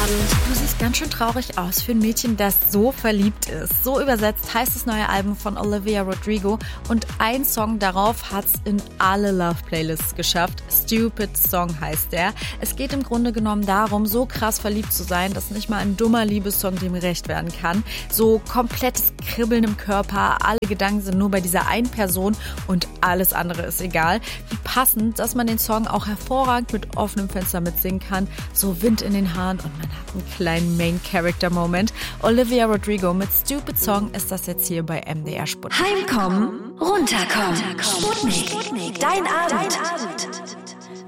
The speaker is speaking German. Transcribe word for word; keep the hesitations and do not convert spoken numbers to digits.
Du siehst ganz schön traurig aus für ein Mädchen, das so verliebt ist. So übersetzt heißt das neue Album von Olivia Rodrigo und ein Song darauf hat's in alle Love-Playlists geschafft. Stupid Song heißt der. Es geht im Grunde genommen darum, so krass verliebt zu sein, dass nicht mal ein dummer Liebessong dem gerecht werden kann. So komplettes Kribbeln im Körper, alle Gedanken sind nur bei dieser einen Person und alles andere ist egal. Wie passend, dass man den Song auch hervorragend mit offenem Fenster mitsingen kann. So Wind in den Haaren und man hat einen kleinen Main-Character-Moment. Olivia Rodrigo mit Stupid Song ist das jetzt hier bei M D R Sputnik. Heimkommen, runterkommen. Sputnik, dein Abend.